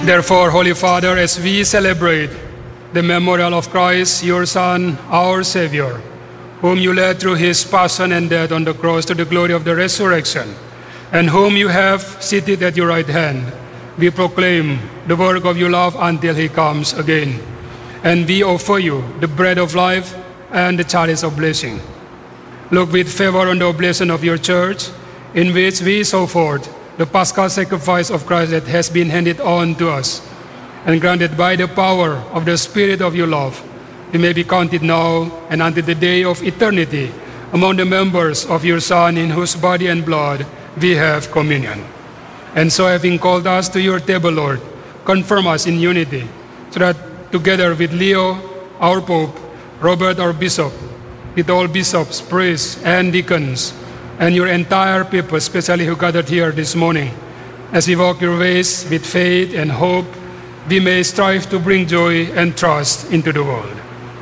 Therefore, Holy Father, as we celebrate the memorial of Christ, your Son, our Savior, whom you led through his passion and death on the cross to the glory of the resurrection, and whom you have seated at your right hand, we proclaim the work of your love until he comes again. And we offer you the bread of life and the chalice of blessing. Look with favor on the oblation of your church, in which we show forth the Paschal sacrifice of Christ that has been handed on to us, and granted by the power of the Spirit of your love, we may be counted now and until the day of eternity among the members of your Son, in whose body and blood we have communion. And so, having called us to your table, Lord, confirm us in unity, so that together with Leo, our Pope, Robert, our Bishop, with all bishops, priests, and deacons, and your entire people, especially who gathered here this morning, as we walk your ways with faith and hope, we may strive to bring joy and trust into the world.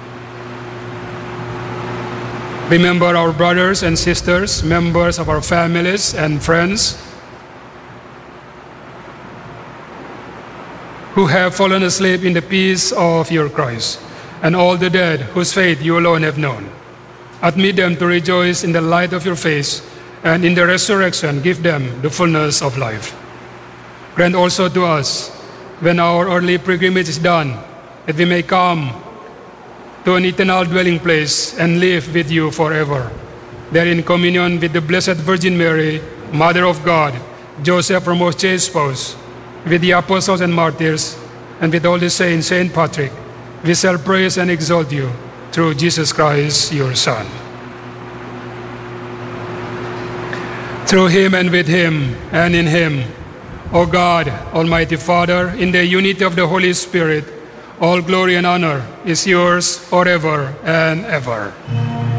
Remember our brothers and sisters, members of our families and friends, who have fallen asleep in the peace of your Christ, and all the dead whose faith you alone have known. Admit them to rejoice in the light of your face, and in the resurrection give them the fullness of life. Grant also to us, when our earthly pilgrimage is done, that we may come to an eternal dwelling place and live with you forever. There in communion with the Blessed Virgin Mary, Mother of God, Joseph, our most chaste spouse, with the apostles and martyrs, and with all the saints, Saint Patrick, we shall praise and exalt you through Jesus Christ, your Son. Through him and with him and in him, O God, Almighty Father, in the unity of the Holy Spirit, all glory and honor is yours forever and ever.